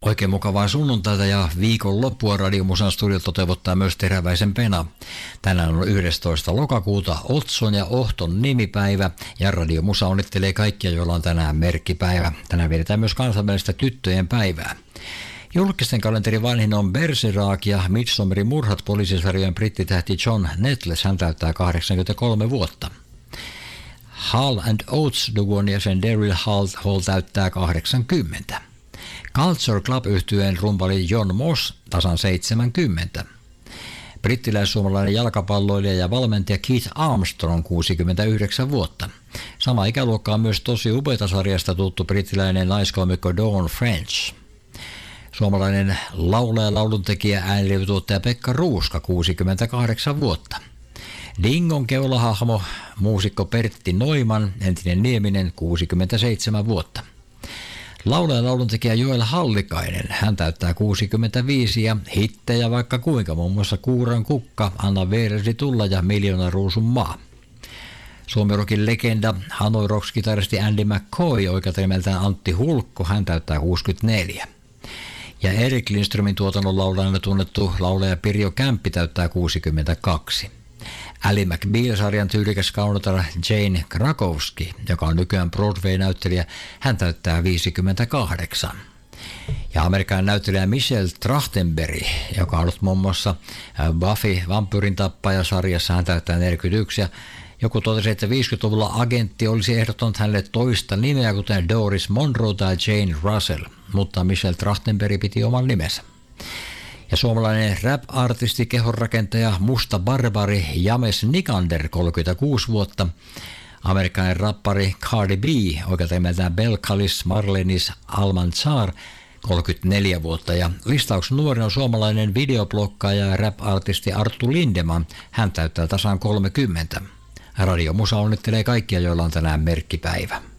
Oikein mukavaa sunnuntaita ja viikonloppua Radiomusan studio toteuttaa myös Teräväisen Pena. Tänään on 11. lokakuuta Otson ja Ohton nimipäivä ja Radiomusa onnittelee kaikkia, joilla on tänään merkkipäivä. Tänään vietetään myös kansainvälistä tyttöjen päivää. Julkisten kalenterin vanhin on Bergerac ja Midsommerin murhat poliisisarjojen brittitähti John Nettles, hän täyttää 83 vuotta. Hall and Oates-duon jäsen Daryl Hall täyttää 80. Culture Club-yhtyeen rumpali John Moss tasan 70. Brittiläis-suomalainen jalkapalloilija ja valmentaja Keith Armstrong 69 vuotta. Sama ikäluokka on myös Tosi upeata sarjasta tuttu brittiläinen naiskomikko Dawn French. Suomalainen laulaja, lauluntekijä, äänilevituottaja Pekka Ruuska 68 vuotta. Dingon keulahahmo, muusikko Pertti Noiman, entinen Nieminen 67 vuotta. Laulaja lauluntekijä Joel Hallikainen, hän täyttää 65 ja hittejä vaikka kuinka, muun muassa Kuuran kukka, Anna Veeresi tulla ja Miljoona ruusun maa. Suomi-rockin legenda, Hanoi Rocks-kitaristi Andy McCoy, oikealta nimeltään Antti Hulkko, hän täyttää 64. Ja Erik Lindströmin tuotannon laulajana tunnettu laulaja Pirjo Kämppi täyttää 62. Ally McBeal-sarjan tyylikäs kaunotar Jane Krakowski, joka on nykyään Broadway-näyttelijä, hän täyttää 58. Ja amerikkalainen näyttelijä Michelle Trachtenberg, joka on ollut muun muassa Buffy vampyyrin tappaja-sarjassa, hän täyttää 41. Ja joku totesi, että 50-luvulla agentti olisi ehdottanut hänelle toista nimeä, kuten Doris Monroe tai Jane Russell, mutta Michelle Trachtenberg piti oman nimensä. Ja suomalainen rap-artisti, kehonrakentaja, musta barbari James Nikander, 36 vuotta. Amerikkalainen rappari Cardi B, oikealta nimeltään Belcalis Marlenis Almanzar, 34 vuotta. Ja listauksen nuorin on suomalainen videoblokkaaja ja rap-artisti Arttu Lindeman, hän täyttää tasan 30. Radiomusa onnittelee kaikkia, joilla on tänään merkkipäivä.